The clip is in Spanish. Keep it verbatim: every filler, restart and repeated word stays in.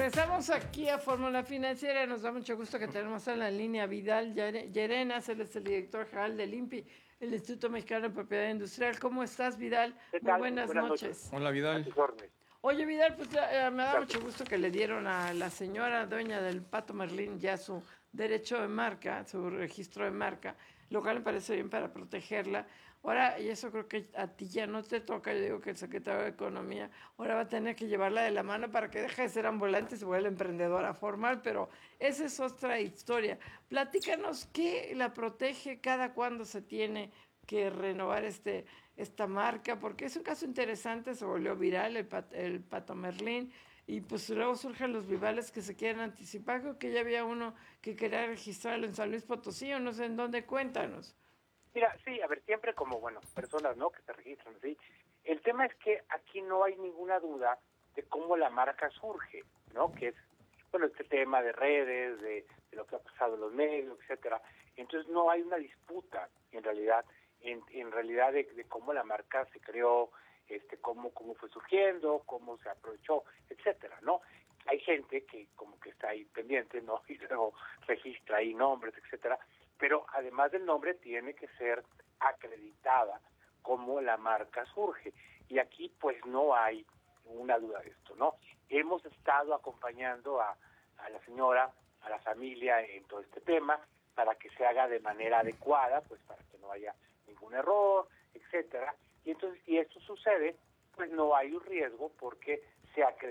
Regresamos aquí a Fórmula Financiera. Nos da mucho gusto que tenemos en la línea Vidal Llerenas. Él es el director general del I N P I, el Instituto Mexicano de Propiedad Industrial. ¿Cómo estás, Vidal? ¿Qué Muy tal? buenas, Buenas noches. noches. Hola, Vidal. Oye, Vidal, pues eh, me da mucho gusto que le dieron a la señora dueña del Pato Merlín ya su derecho de marca, su registro de marca, lo cual me parece bien para protegerla. Ahora, y eso creo que a ti ya no te toca, yo digo que el secretario de Economía ahora va a tener que llevarla de la mano para que deje de ser ambulante y se vuelva emprendedora formal, pero esa es otra historia. Platícanos qué la protege, cada cuándo se tiene que renovar este esta marca, porque es un caso interesante, se volvió viral el, pat, el Pato Merlín, y pues luego surgen los vivales que se quieren anticipar. Creo que ya había uno que quería registrarlo en San Luis Potosí, o no sé en dónde, cuéntanos. Mira, sí, a ver, siempre como, bueno, personas, ¿no?, que se registran, ¿sí? El tema es que aquí no hay ninguna duda de cómo la marca surge, ¿no?, que es, bueno, este tema de redes, de, de lo que ha pasado en los medios, etcétera. Entonces no hay una disputa, en realidad, en, en realidad de, de cómo la marca se creó, este, cómo, cómo fue surgiendo, cómo se aprovechó, etcétera, ¿no? Hay gente que como que está ahí pendiente, ¿no?, y luego registra ahí nombres, etcétera, pero además del nombre tiene que ser acreditada cómo la marca surge. Y aquí pues no hay una duda de esto, ¿no? Hemos estado acompañando a, a la señora, a la familia en todo este tema, para que se haga de manera adecuada, pues para que no haya ningún error, etcétera. Y entonces, si esto sucede, pues no hay un riesgo porque se acredita